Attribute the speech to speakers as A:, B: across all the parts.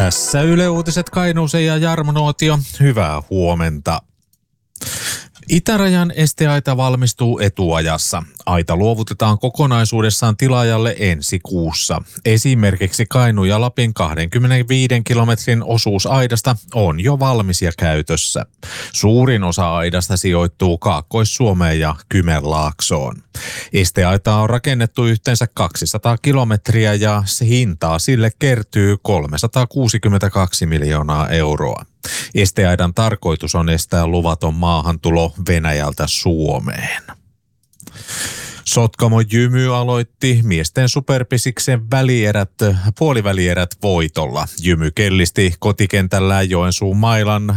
A: Tässä Yle Uutiset Kainuuseen ja Jarmo Nuotio. Hyvää huomenta. Itärajan esteaita valmistuu etuajassa. Aita luovutetaan kokonaisuudessaan tilaajalle ensi kuussa. Esimerkiksi Kainuun ja Lapin 25 kilometrin osuus aidasta on jo valmis ja käytössä. Suurin osa aidasta sijoittuu Kaakkois-Suomeen ja Kymenlaaksoon. Esteaitaa on rakennettu yhteensä 200 kilometriä ja hintaa sille kertyy 362 miljoonaa euroa. Esteaidan tarkoitus on estää luvaton maahantulo Venäjältä Suomeen. Sotkamo Jymy aloitti miesten superpisiksen puolivälierät voitolla. Jymy kellisti kotikentällään Joensuun mailan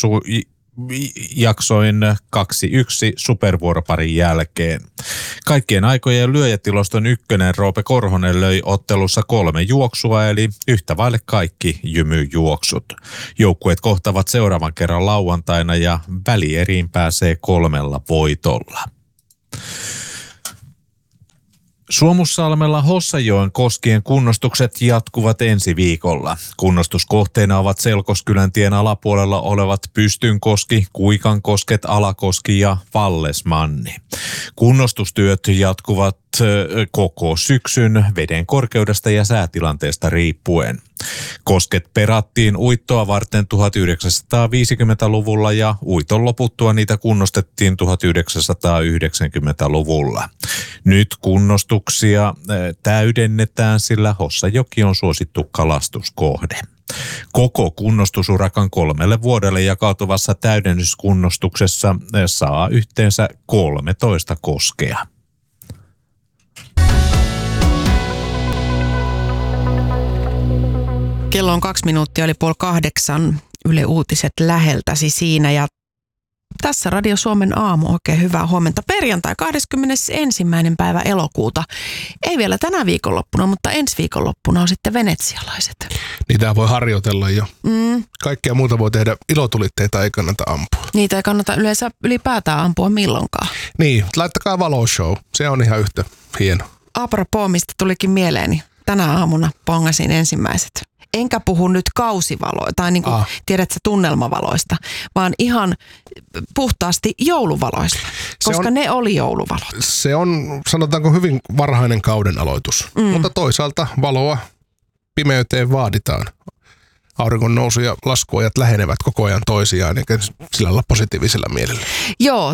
A: jaksoin 2-1 supervuoroparin jälkeen. Kaikkien aikojen lyöjätiloston ykkönen Roope Korhonen löi ottelussa 3 juoksua eli yhtä vaille kaikki Jymy-juoksut. Joukkueet kohtavat seuraavan kerran lauantaina ja välieriin pääsee 3 voitolla. Suomussalmella Hossanjoen koskien kunnostukset jatkuvat ensi viikolla. Kunnostuskohteena ovat Selkoskylän tien alapuolella olevat Pystynkoski, Kuikankosket, Alakoski ja Vallesmanni. Kunnostustyöt jatkuvat koko syksyn veden korkeudesta ja säätilanteesta riippuen. Kosket perattiin uittoa varten 1950-luvulla ja uiton loputtua niitä kunnostettiin 1990-luvulla. Nyt kunnostuksia täydennetään, sillä Hossanjoki on suosittu kalastuskohde. Koko kunnostusurakan 3 vuodelle jakautuvassa täydennyskunnostuksessa saa yhteensä 13 koskea.
B: Kello on 2 minuuttia, oli 7:30. Yle Uutiset läheltäsi siinä ja tässä Radio Suomen aamu. Oikein hyvää huomenta. Perjantai 21. päivä elokuuta. Ei vielä tänä viikonloppuna, mutta ensi viikonloppuna on sitten venetsialaiset.
C: Niitä voi harjoitella jo. Kaikkea muuta voi tehdä. Ilotulitteita ei kannata ampua.
B: Niitä ei kannata yleensä ylipäätään ampua milloinkaan.
C: Niin, laittakaa valoshow. Se on ihan yhtä hieno.
B: Apropos, mistä tulikin mieleeni. Tänä aamuna pongasin ensimmäiset. Enkä puhu nyt kausivaloista tai niin kuin tiedät sä tunnelmavaloista, vaan ihan puhtaasti jouluvaloista, koska ne oli jouluvalot.
C: Se on, sanotaanko, hyvin varhainen kauden aloitus, mutta toisaalta valoa pimeyteen vaaditaan. Auringon nousu ja laskuajat lähenevät koko ajan toisiaan, eikä sillä olla positiivisella mielellä.
B: Joo,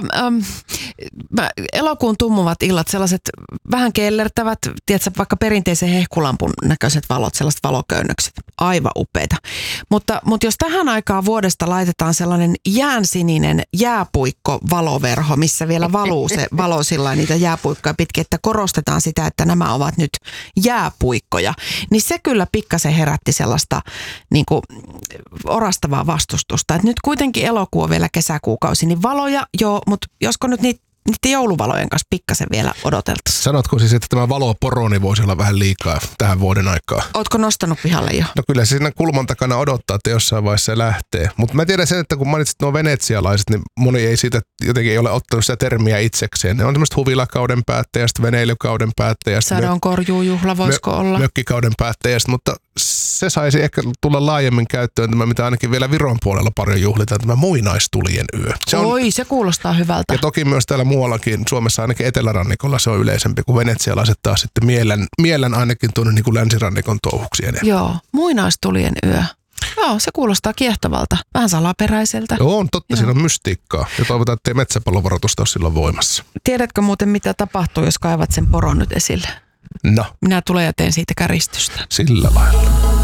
B: elokuun tummuvat illat, sellaiset vähän kellertävät, tiedätkö, vaikka perinteisen hehkulampun näköiset valot, sellaiset valoköynnökset, aivan upeita. Mutta jos tähän aikaan vuodesta laitetaan sellainen jäänsininen jääpuikko-valoverho, missä vielä valuu se valo sillä niitä jääpuikkoja pitkin, että korostetaan sitä, että nämä ovat nyt jääpuikkoja, niin se kyllä pikkasen herätti sellaista niin kuin orastavaa vastustusta. Että nyt kuitenkin elokuu on vielä kesäkuukausi, niin valoja joo, mutta josko nyt niiden jouluvalojen kanssa pikkasen vielä odoteltaisiin.
C: Sanotko siis, että tämä valoporoni voisi olla vähän liikaa tähän vuoden aikaan?
B: Ootko nostanut pihalle jo?
C: No kyllä se siinä kulman takana odottaa, että jossain vaiheessa se lähtee. Mutta mä tiedän sen, että kun mainitsit nuo venetsialaiset, niin moni ei siitä jotenkin ei ole ottanut sitä termiä itsekseen. Ne on semmoista huvilakauden päättäjästä, veneilykauden päättäjästä.
B: Sadonkorjuujuhla voisiko olla?
C: Mökkikauden päättäjästä, mutta se saisi ehkä tulla laajemmin käyttöön tämä, mitä ainakin vielä Viron puolella paljon juhlitaan, tämä muinaistulien yö.
B: Se kuulostaa hyvältä.
C: Ja toki myös täällä muuallakin, Suomessa ainakin etelärannikolla se on yleisempi kuin venetsialaiset taas sitten miellän ainakin tuonne niin kuin länsirannikon touhuksi enemmän.
B: Joo, muinaistulien yö. Joo, se kuulostaa kiehtovalta. Vähän salaperäiseltä.
C: Joo, on totta, siinä on mystiikkaa. Ja toivotaan, ettei metsäpallovaroitusta ole silloin voimassa.
B: Tiedätkö muuten, mitä tapahtuu, jos kaivat sen poron nyt esille?
C: No.
B: Minä tulen ja teen siitä käristystä.
C: Sillä lailla.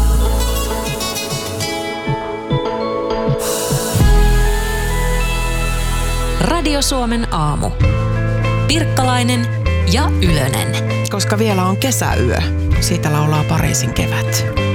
D: Radio Suomen aamu. Pirkkalainen ja Ylönen.
B: Koska vielä on kesäyö, siitä laulaa Pariisin kevät.